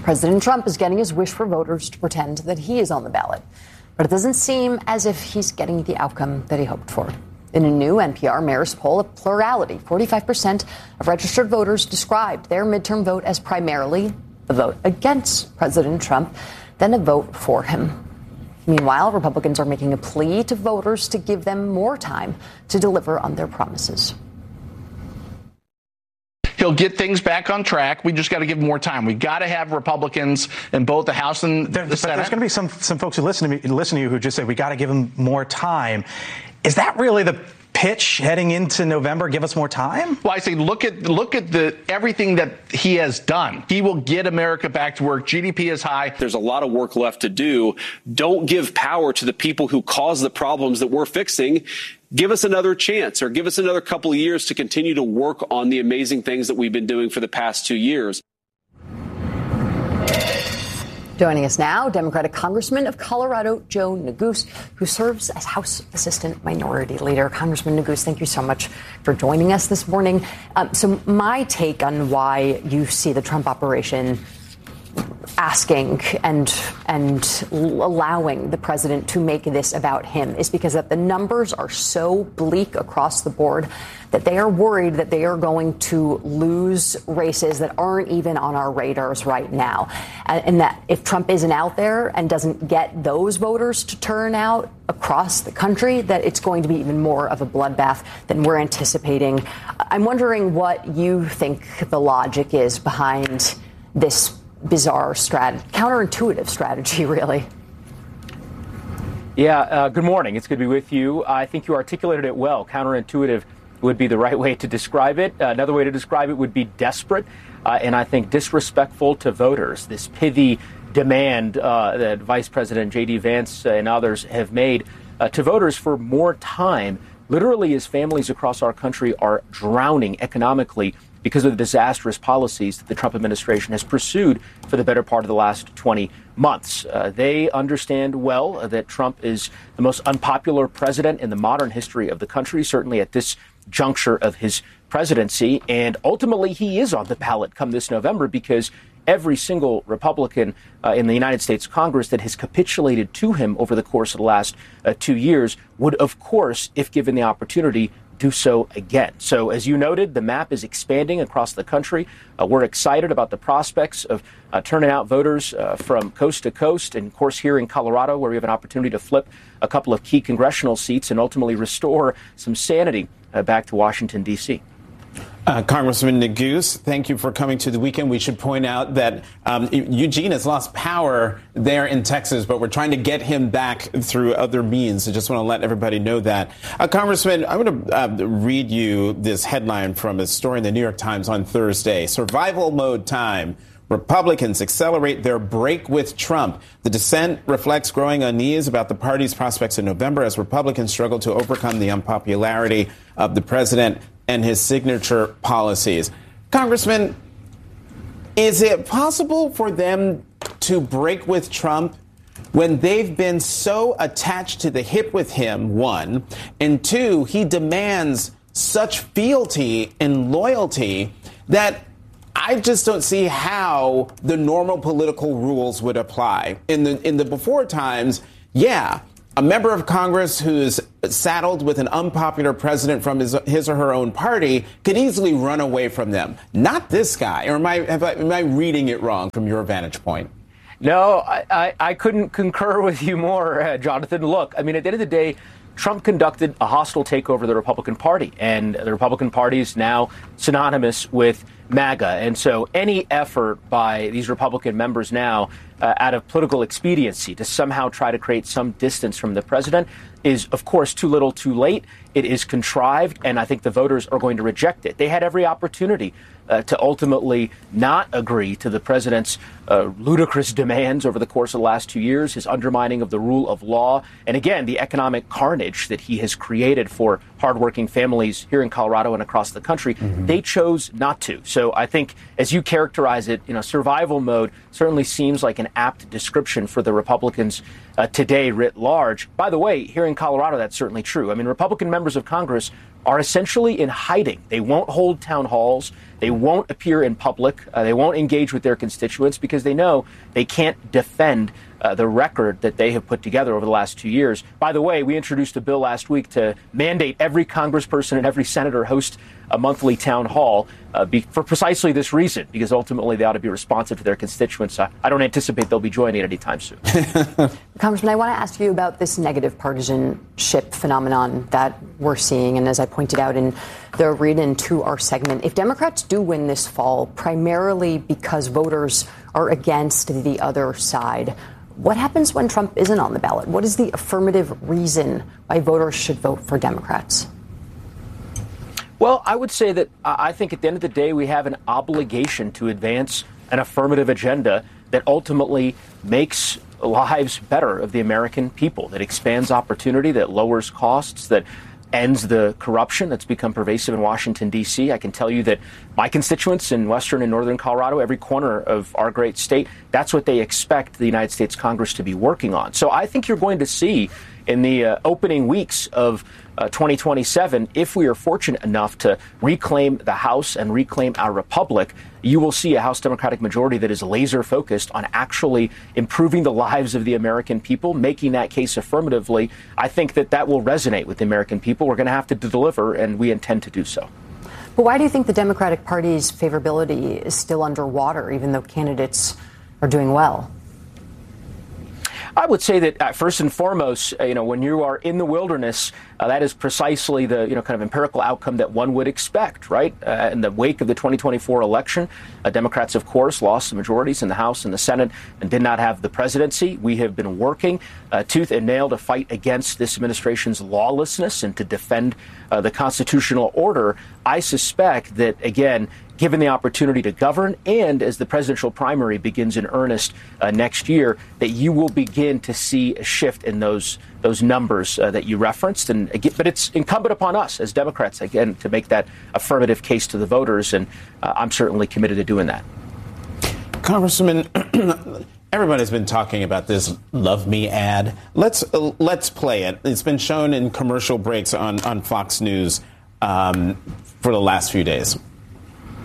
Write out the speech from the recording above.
President Trump is getting his wish for voters to pretend that he is on the ballot. But it doesn't seem as if he's getting the outcome that he hoped for. In a new NPR Marist poll, a plurality, 45% of registered voters described their midterm vote as primarily a vote against President Trump than a vote for him. Meanwhile, Republicans are making a plea to voters to give them more time to deliver on their promises. He'll get things back on track. We just got to give him more time. We got to have Republicans in both the House and the Senate. There's going to be some folks who listen to you who just say we got to give him more time. Is that really the pitch heading into November? Give us more time? Well, I say look at everything that he has done. He will get America back to work. GDP is high. There's a lot of work left to do. Don't give power to the people who cause the problems that we're fixing. Give us another chance, or give us another couple of years to continue to work on the amazing things that we've been doing for the past 2 years. Joining us now, Democratic Congressman of Colorado, Joe Neguse, who serves as House Assistant Minority Leader. Congressman Neguse, thank you so much for joining us this morning. So my take on why you see the Trump operation asking and allowing the president to make this about him is because that the numbers are so bleak across the board that they are worried that they are going to lose races that aren't even on our radars right now. And that if Trump isn't out there and doesn't get those voters to turn out across the country, that it's going to be even more of a bloodbath than we're anticipating. I'm wondering what you think the logic is behind this bizarre strategy, counterintuitive strategy, really. Yeah, good morning. It's good to be with you. I think you articulated it well. Counterintuitive would be the right way to describe it. Another way to describe it would be desperate, and I think disrespectful to voters. This pithy demand that Vice President J.D. Vance and others have made to voters for more time, literally as families across our country are drowning economically because of the disastrous policies that the Trump administration has pursued for the better part of the last 20 months. They understand well that Trump is the most unpopular president in the modern history of the country, certainly at this juncture of his presidency. And ultimately, he is on the ballot come this November because every single Republican in the United States Congress that has capitulated to him over the course of the last 2 years would, of course, if given the opportunity, do so again. So as you noted, the map is expanding across the country. We're excited about the prospects of turning out voters from coast to coast. And of course, here in Colorado, where we have an opportunity to flip a couple of key congressional seats and ultimately restore some sanity back to Washington, D.C. Congressman Neguse, thank you for coming to the weekend. We should point out that Eugene has lost power there in Texas, but we're trying to get him back through other means. I just want to let everybody know that. Congressman, I'm going to read you this headline from a story in the New York Times on Thursday. Survival mode time. Republicans accelerate their break with Trump. The dissent reflects growing unease about the party's prospects in November as Republicans struggle to overcome the unpopularity of the president and his signature policies. Congressman, is it possible for them to break with Trump when they've been so attached to the hip with him, one, and two, he demands such fealty and loyalty that I just don't see how the normal political rules would apply. In the before times, yeah, a member of Congress who's saddled with an unpopular president from his or her own party could easily run away from them. Not this guy. Or am I reading it wrong from your vantage point? No, I couldn't concur with you more, Jonathan. Look, I mean, at the end of the day, Trump conducted a hostile takeover of the Republican Party, and the Republican Party is now synonymous with MAGA. And so any effort by these Republican members now out of political expediency to somehow try to create some distance from the president is, of course, too little too late. It is contrived, and I think the voters are going to reject it. They had every opportunity to ultimately not agree to the president's ludicrous demands over the course of the last 2 years, his undermining of the rule of law, and again, the economic carnage that he has created for hardworking families here in Colorado and across the country. Mm-hmm. They chose not to. So I think, as you characterize it, survival mode certainly seems like an apt description for the Republicans today writ large. By the way, here in Colorado, that's certainly true. I mean, Republican members of Congress are essentially in hiding. They won't hold town halls. They won't appear in public. They won't engage with their constituents because they know they can't defend the record that they have put together over the last 2 years. By the way, we introduced a bill last week to mandate every congressperson and every senator host a monthly town hall for precisely this reason, because ultimately they ought to be responsive to their constituents. I don't anticipate they'll be joining anytime soon. Congressman, I want to ask you about this negative partisanship phenomenon that we're seeing. And as I pointed out in the read-in to our segment, if Democrats do win this fall, primarily because voters are against the other side, what happens when Trump isn't on the ballot? What is the affirmative reason why voters should vote for Democrats? Well, I would say that I think at the end of the day, we have an obligation to advance an affirmative agenda that ultimately makes lives better of the American people, that expands opportunity, that lowers costs, that ends the corruption that's become pervasive in Washington, D.C. I can tell you that my constituents in western and northern Colorado, every corner of our great state, that's what they expect the United States Congress to be working on. So I think you're going to see in the opening weeks of 2027, if we are fortunate enough to reclaim the House and reclaim our republic, you will see a House Democratic majority that is laser focused on actually improving the lives of the American people, making that case affirmatively. I think that will resonate with the American people. We're going to have to deliver, and we intend to do so. But why do you think the Democratic Party's favorability is still underwater, even though candidates are doing well? I would say that first and foremost, when you are in the wilderness, that is precisely the kind of empirical outcome that one would expect, right? In the wake of the 2024 election, Democrats, of course, lost the majorities in the House and the Senate and did not have the presidency. We have been working tooth and nail to fight against this administration's lawlessness and to defend the constitutional order. I suspect that, again, given the opportunity to govern and as the presidential primary begins in earnest next year, that you will begin to see a shift in those numbers that you referenced. But it's incumbent upon us as Democrats, again, to make that affirmative case to the voters. And I'm certainly committed to doing that. Congressman, everybody's been talking about this "Love Me" ad. Let's play it. It's been shown in commercial breaks on Fox News for the last few days.